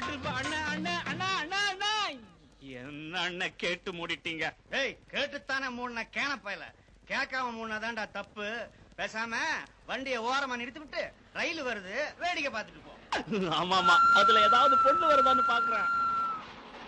என்ன அண்ணன் கேட்டு மூடிட்டீங்க? ஏய், கேட்டுத்தானே மூணு கேன பயல. கேட்காம மூணாதான்டா தப்பு. பேசாம வண்டிய ஓரமா நிறுத்தி விட்டு ரயில் வருது வேடிக்கை பார்த்துட்டு போ. ஆமாமா, அதுல ஏதாவது பொண்ணு வருதான்னு பாக்குறேன்.